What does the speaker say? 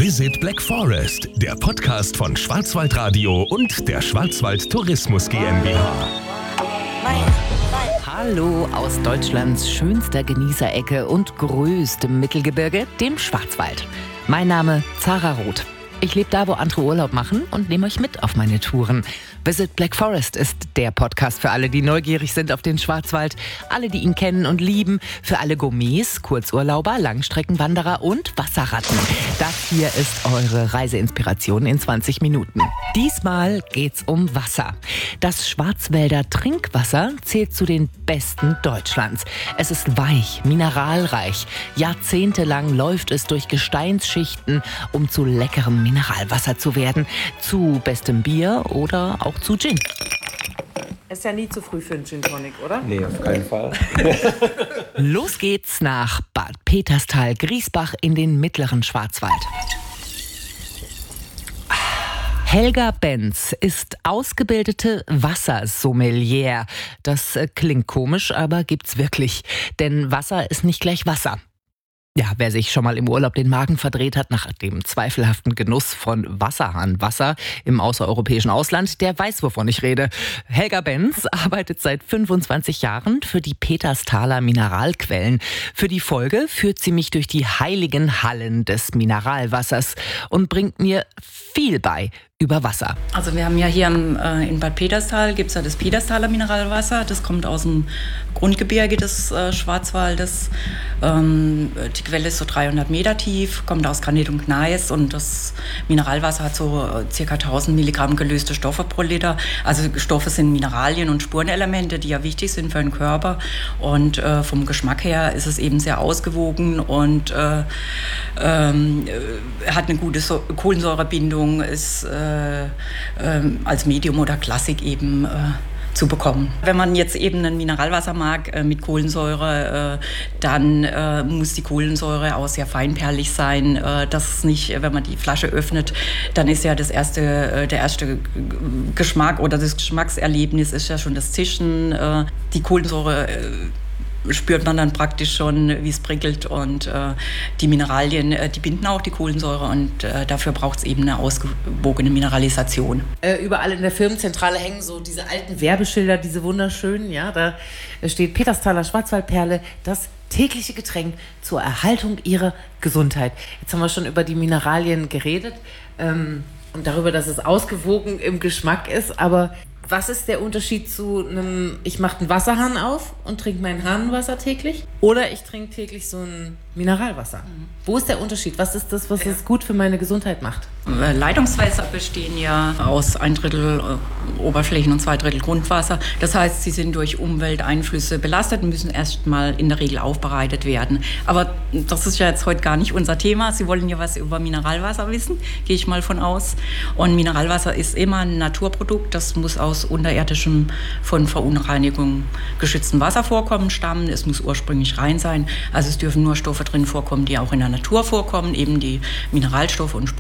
Visit Black Forest, der Podcast von Schwarzwaldradio und der Schwarzwald Tourismus GmbH. Hallo aus Deutschlands schönster Genießerecke und größtem Mittelgebirge, dem Schwarzwald. Mein Name Zara Roth. Ich lebe da, wo andere Urlaub machen und nehme euch mit auf meine Touren. Visit Black Forest ist der Podcast für alle, die neugierig sind auf den Schwarzwald, alle, die ihn kennen und lieben, für alle Gourmets, Kurzurlauber, Langstreckenwanderer und Wasserratten. Das hier ist eure Reiseinspiration in 20 Minuten. Diesmal geht's um Wasser. Das Schwarzwälder Trinkwasser zählt zu den besten Deutschlands. Es ist weich, mineralreich. Jahrzehntelang läuft es durch Gesteinsschichten, um zu leckerem Mineralwasser zu werden. Zu bestem Bier oder auch zu Gin. Ist ja nie zu früh für einen Gin Tonic, oder? Nee, auf keinen Fall. Los geht's nach Bad Peterstal, Griesbach in den mittleren Schwarzwald. Helga Benz ist ausgebildete Wassersommelier. Das klingt komisch, aber gibt's wirklich. Denn Wasser ist nicht gleich Wasser. Ja, wer sich schon mal im Urlaub den Magen verdreht hat nach dem zweifelhaften Genuss von Wasserhahnwasser im außereuropäischen Ausland, der weiß, wovon ich rede. Helga Benz arbeitet seit 25 Jahren für die Peterstaler Mineralquellen. Für die Folge führt sie mich durch die heiligen Hallen des Mineralwassers und bringt mir viel bei über Wasser. Also wir haben ja hier in Bad Peterstal, gibt es ja das Peterstaler Mineralwasser. Das kommt aus dem Grundgebirge des Schwarzwaldes. Die Quelle ist so 300 Meter tief, kommt aus Granit und Gneis. Und das Mineralwasser hat so ca. 1000 Milligramm gelöste Stoffe pro Liter. Also Stoffe sind Mineralien und Spurenelemente, die ja wichtig sind für den Körper. Und vom Geschmack her ist es eben sehr ausgewogen und hat eine gute Kohlensäurebindung, ist als Medium oder Klassik eben zu bekommen. Wenn man jetzt eben ein Mineralwasser mag mit Kohlensäure, dann muss die Kohlensäure auch sehr feinperlig sein. Das ist nicht, wenn man die Flasche öffnet, dann ist ja der erste Geschmack oder das Geschmackserlebnis ist ja schon das Zischen. Die Kohlensäure spürt man dann praktisch schon, wie es prickelt, und die Mineralien, die binden auch die Kohlensäure, und dafür braucht es eben eine ausgewogene Mineralisation. Überall in der Firmenzentrale hängen so diese alten Werbeschilder, diese wunderschönen, ja, da steht Peterstaler Schwarzwaldperle, das tägliche Getränk zur Erhaltung ihrer Gesundheit. Jetzt haben wir schon über die Mineralien geredet und darüber, dass es ausgewogen im Geschmack ist, aber was ist der Unterschied zu einem, ich mache einen Wasserhahn auf und trinke mein Hahnenwasser täglich, oder ich trinke täglich so ein Mineralwasser? Wo ist der Unterschied? Was ist das, was es gut für meine Gesundheit macht? Leitungswässer bestehen ja aus 1/3 Oberflächen- und 2/3 Grundwasser. Das heißt, sie sind durch Umwelteinflüsse belastet und müssen erst mal in der Regel aufbereitet werden. Aber das ist ja jetzt heute gar nicht unser Thema. Sie wollen ja was über Mineralwasser wissen, gehe ich mal von aus. Und Mineralwasser ist immer ein Naturprodukt. Das muss aus unterirdischem, von Verunreinigung geschütztem Wasservorkommen stammen. Es muss ursprünglich rein sein. Also es dürfen nur Stoffe drin vorkommen, die auch in der Natur vorkommen, eben die Mineralstoffe und